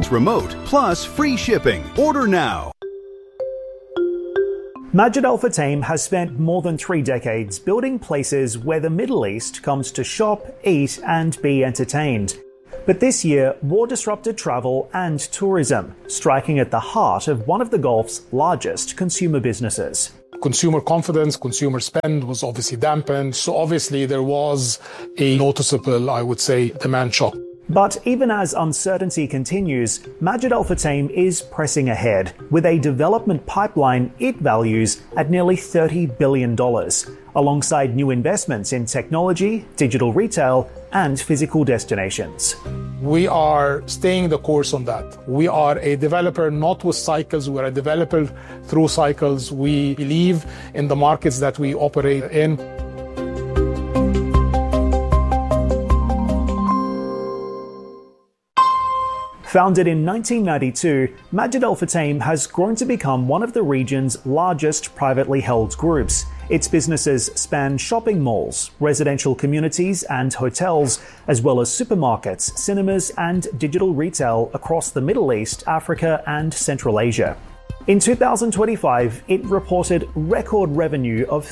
meetings remote, plus free shipping. Order now. Majid Al Futtaim has spent more than 3 decades building places where the Middle East comes to shop, eat, and be entertained. But this year, war disrupted travel and tourism, striking at the heart of one of the Gulf's largest consumer businesses. Consumer confidence, consumer spend was obviously dampened. So obviously there was a noticeable, I would say, demand shock. But even as uncertainty continues, Majid Al Futtaim is pressing ahead with a development pipeline it values at nearly $30 billion, alongside new investments in technology, digital retail, and physical destinations. We are staying the course on that. We are a developer not with cycles, we're a developer through cycles. We believe in the markets that we operate in. Founded in 1992, Majid Al Futtaim has grown to become one of the region's largest privately held groups. Its businesses span shopping malls, residential communities and hotels, as well as supermarkets, cinemas and digital retail across the Middle East, Africa and Central Asia. In 2025, it reported record revenue of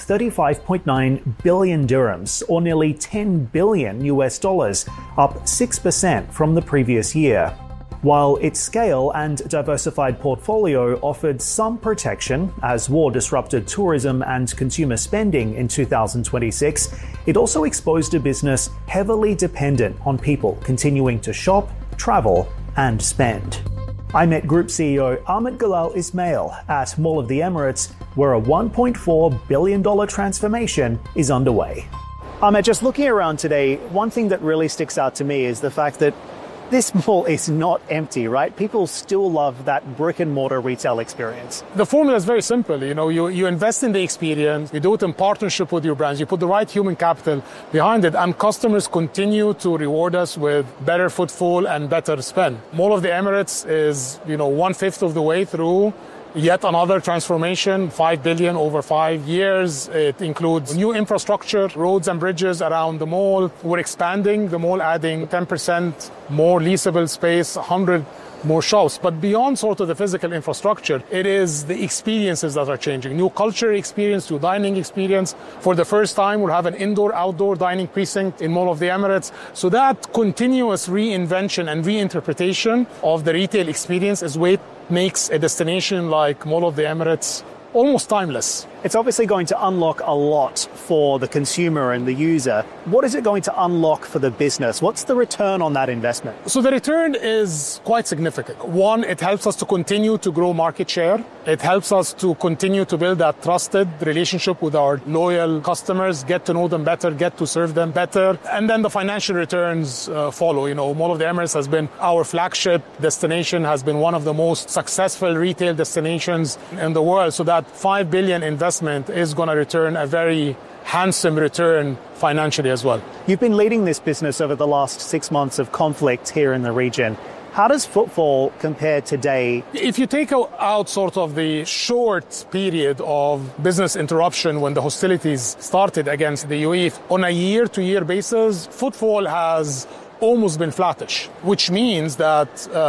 35.9 billion dirhams, or nearly $10 billion, up 6% from the previous year. While its scale and diversified portfolio offered some protection as war disrupted tourism and consumer spending in 2026, it also exposed a business heavily dependent on people continuing to shop, travel, and spend. I met Group CEO Ahmed Galal Ismail at Mall of the Emirates, where a $1.4 billion transformation is underway. Ahmed, just looking around today, one thing that really sticks out to me is the fact that this mall is not empty, right? People still love that brick and mortar retail experience. The formula is very simple. You invest in the experience, you do it in partnership with your brands, you put the right human capital behind it, and customers continue to reward us with better footfall and better spend. Mall of the Emirates is, 1/5 of the way through yet another transformation, $5 billion over 5 years. It includes new infrastructure, roads and bridges around the mall. We're expanding the mall, adding 10% more leasable space, 100 more shops. But beyond sort of the physical infrastructure, it is the experiences that are changing. New cultural experience, new dining experience. For the first time, we'll have an indoor-outdoor dining precinct in Mall of the Emirates. So that continuous reinvention and reinterpretation of the retail experience is what makes a destination like Mall of the Emirates almost timeless. It's obviously going to unlock a lot for the consumer and the user. What is it going to unlock for the business? What's the return on that investment? So the return is quite significant. One, it helps us to continue to grow market share. It helps us to continue to build that trusted relationship with our loyal customers, get to know them better, get to serve them better. And then the financial returns follow. Mall of the Emirates has been our flagship destination, has been one of the most successful retail destinations in the world. So that $5 billion investment is going to return a very handsome return financially as well. You've been leading this business over the last 6 months of conflict here in the region. How does footfall compare today? If you take out sort of the short period of business interruption when the hostilities started against the UAE, on a year-to-year basis, footfall has almost been flattish, which means that,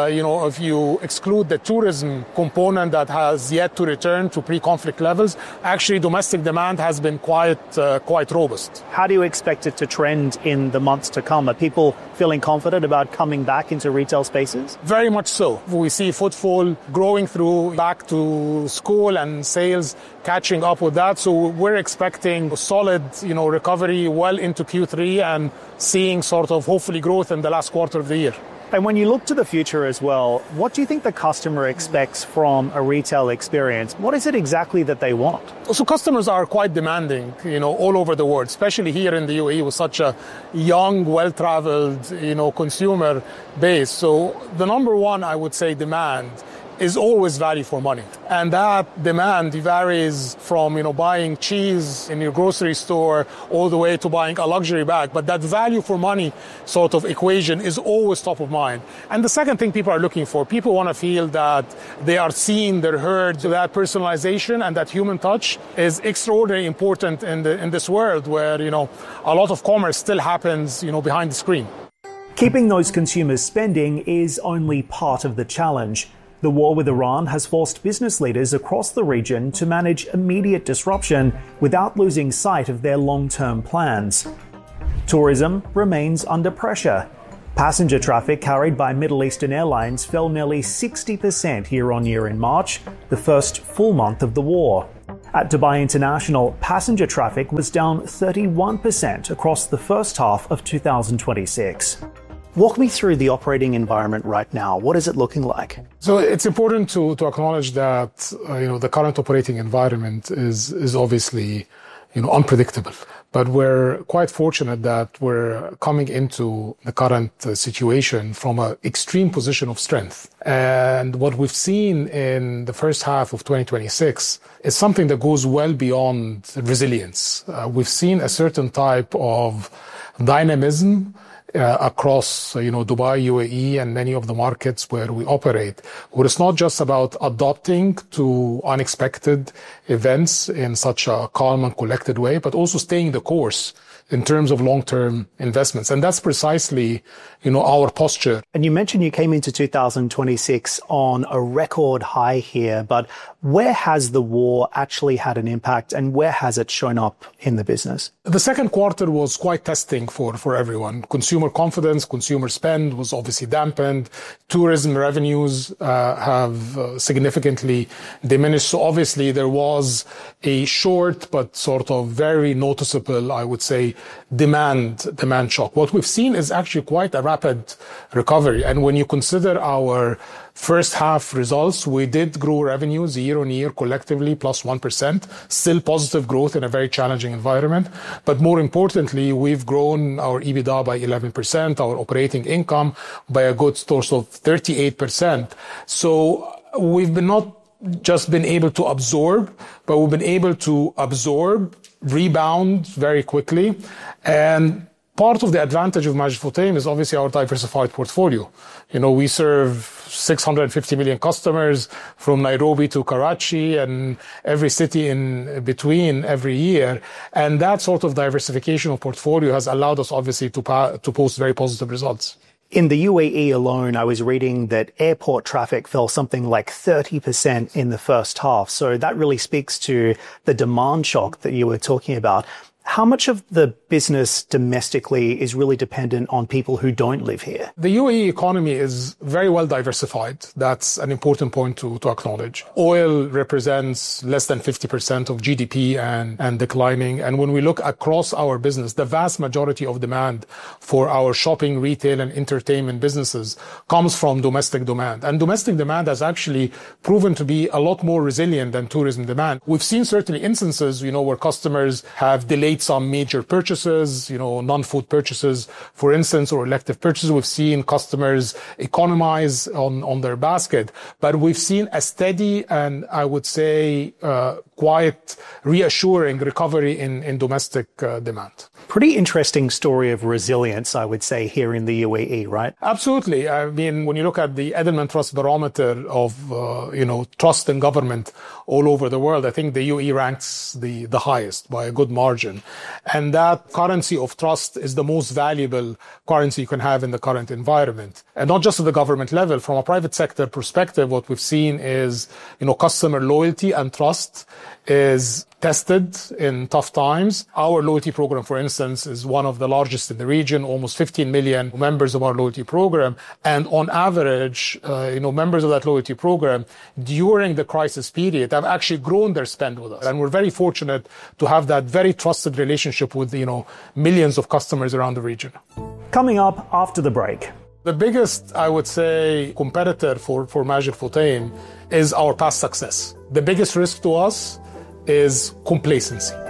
if you exclude the tourism component that has yet to return to pre-conflict levels, actually domestic demand has been quite robust. How do you expect it to trend in the months to come? Are people feeling confident about coming back into retail spaces? Very much so. We see footfall growing through back to school and sales catching up with that. So we're expecting a solid, recovery well into Q3 and seeing sort of hopefully growth in the last quarter of the year. And when you look to the future as well, what do you think the customer expects from a retail experience? What is it exactly that they want? So customers are quite demanding, all over the world, especially here in the UAE with such a young, well-traveled, consumer base. So the number one, I would say, demand is always value for money. And that demand varies from, buying cheese in your grocery store all the way to buying a luxury bag. But that value for money sort of equation is always top of mind. And the second thing people are looking for, people want to feel that they are seen, they're heard. So that personalization and that human touch is extraordinarily important in this world where, a lot of commerce still happens, behind the screen. Keeping those consumers spending is only part of the challenge. The war with Iran has forced business leaders across the region to manage immediate disruption without losing sight of their long-term plans. Tourism remains under pressure. Passenger traffic carried by Middle Eastern airlines fell nearly 60% year-on-year in March, the first full month of the war. At Dubai International, passenger traffic was down 31% across the first half of 2026. Walk me through the operating environment right now. What is it looking like? So it's important to acknowledge that the current operating environment is obviously unpredictable. But we're quite fortunate that we're coming into the current situation from an extreme position of strength. And what we've seen in the first half of 2026 is something that goes well beyond resilience. We've seen a certain type of dynamism across, Dubai, UAE, and many of the markets where we operate, where it's not just about adapting to unexpected events in such a calm and collected way, but also staying the course in terms of long-term investments. And that's precisely, our posture. And you mentioned you came into 2026 on a record high here, but where has the war actually had an impact and where has it shown up in the business? The second quarter was quite testing for everyone. Consumer confidence, consumer spend was obviously dampened. Tourism revenues have significantly diminished. So obviously there was a short but sort of very noticeable, I would say, demand shock. What we've seen is actually quite a rapid recovery. And when you consider our first half results, we did grow revenues year on year collectively plus 1%, still positive growth in a very challenging environment. But more importantly, we've grown our EBITDA by 11%, our operating income by a good source of 38%. So we've not just been able to absorb, but we've been able to absorb, rebound very quickly. And part of the advantage of Majid Al Futtaim is obviously our diversified portfolio. We serve 650 million customers from Nairobi to Karachi and every city in between every year. And that sort of diversification of portfolio has allowed us obviously to post very positive results. In the UAE alone, I was reading that airport traffic fell something like 30% in the first half. So that really speaks to the demand shock that you were talking about. How much of the business domestically is really dependent on people who don't live here? The UAE economy is very well diversified. That's an important point to acknowledge. Oil represents less than 50% of GDP and declining. And when we look across our business, the vast majority of demand for our shopping, retail, and entertainment businesses comes from domestic demand. And domestic demand has actually proven to be a lot more resilient than tourism demand. We've seen certainly instances, where customers have delayed some major purchases, non-food purchases, for instance, or elective purchases. We've seen customers economize on their basket, but we've seen a steady and I would say quite reassuring recovery in domestic demand. Pretty interesting story of resilience, I would say, here in the UAE, right? Absolutely. I mean, when you look at the Edelman Trust Barometer of, trust in government all over the world, I think the UAE ranks the highest by a good margin. And that currency of trust is the most valuable currency you can have in the current environment. And not just at the government level, from a private sector perspective, what we've seen is, customer loyalty and trust is tested in tough times. Our loyalty program, for instance, is one of the largest in the region, almost 15 million members of our loyalty program. And on average, members of that loyalty program during the crisis period have actually grown their spend with us. And we're very fortunate to have that very trusted relationship with, millions of customers around the region. Coming up after the break. The biggest, I would say, competitor for Majid Al Futtaim is our past success. The biggest risk to us is complacency.